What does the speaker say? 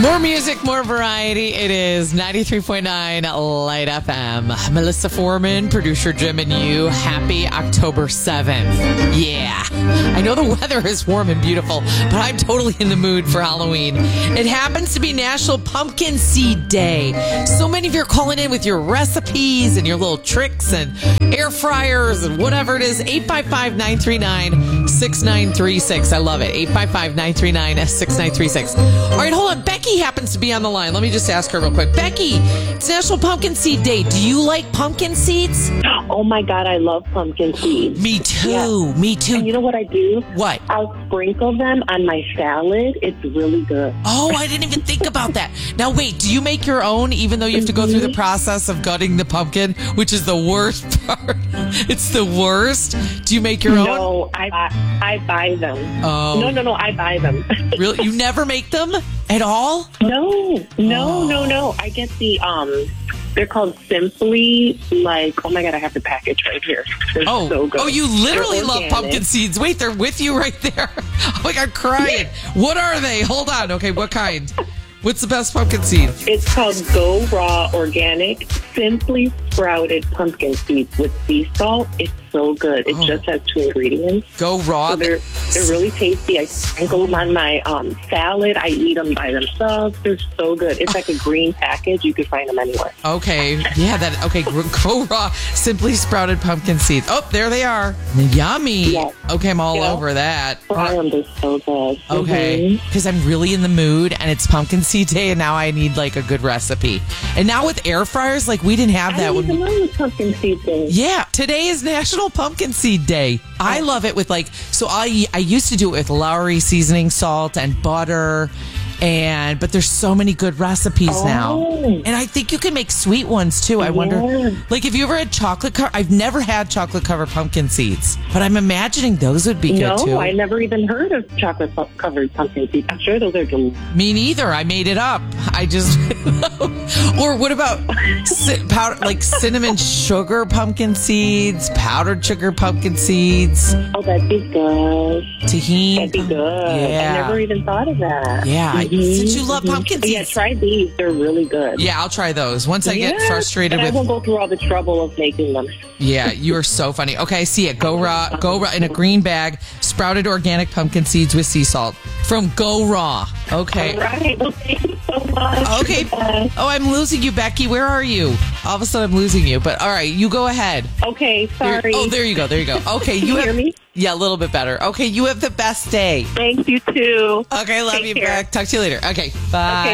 More music, more variety. It is 93.9 Light FM. Melissa Foreman, producer Jim, and you. Happy October 7th. Yeah. I know the weather is warm and beautiful, but I'm totally in the mood for Halloween. It happens to be National Pumpkin Seed Day. So many of you are calling in with your recipes and your little tricks and air fryers and whatever it is. 855-939-6936. I love it. 855-939-6936. All right, hold on. Becky happens to be on the line. Let me just ask her real quick. Becky, it's National Pumpkin Seed Day. Do you like pumpkin seeds? Oh my God, I love pumpkin seeds. Me too. Yeah. Me too. And you know what I do? What? I'll sprinkle them on my salad. It's really good. Oh, I didn't even think about that. Now, wait, do you make your own even though you have to go through the process of gutting the pumpkin, which is the worst part? It's the worst. Do you make your own? No, I buy them. Oh. No, I buy them. Really? You never make them at all? No. I get the, they're called Simply, like, oh my God, I have the package right here. They're so good. Oh, you literally They're love organic. pumpkin seeds. Wait, they're with you right there. Oh my God, crying. What are they? Hold on. Okay, what kind? What's the best pumpkin seed? It's called Go Raw Organic, Simply Sprouted Pumpkin Seeds with sea salt. It's so good. It just has 2 ingredients. Go raw. So they're really tasty. I sprinkle them on my salad. I eat them by themselves. They're so good. It's like a green package. You could find them anywhere. Okay. Yeah, Go Raw Simply Sprouted Pumpkin Seeds. Oh, there they are. Yummy. Yes. Okay, I'm all Yeah. over that. They're so good. Okay, because I'm really in the mood and it's pumpkin seed day and now I need like a good recipe. And now with air fryers, like we didn't have I that don't when even know the pumpkin seed thing. Yeah, today is National Pumpkin Seed Day. I love it with I used to do it with Lowry seasoning salt and butter, but there's so many good recipes now. And I think you can make sweet ones too. I wonder, like if you ever had I've never had chocolate covered pumpkin seeds, but I'm imagining those would be good too. No, I never even heard of chocolate covered pumpkin seeds. I'm sure those are delicious. Me neither. I made it up. I just, or what about cinnamon sugar pumpkin seeds, powdered sugar pumpkin seeds, Oh, that'd be good. tahini. That'd be good. Yeah. I never even thought of that. Yeah, since you love pumpkin seeds. Yeah, try these. They're really good. Yeah, I'll try those. Once I get frustrated and I with... won't go through all the trouble of making them. Yeah, you are so funny. Okay, I see it. Go raw in a green bag, sprouted organic pumpkin seeds with sea salt from Go Raw. Okay. All right. Well, thank you so much. Okay. Oh, I'm losing you, Becky. Where are you? All of a sudden, I'm losing you. But all right, you go ahead. Okay, sorry. There you go. Okay, Can you hear me? Yeah, a little bit better. Okay, you have the best day. Thanks, you too. Okay, love Take you care. back. Talk to you later. Okay, bye. Okay.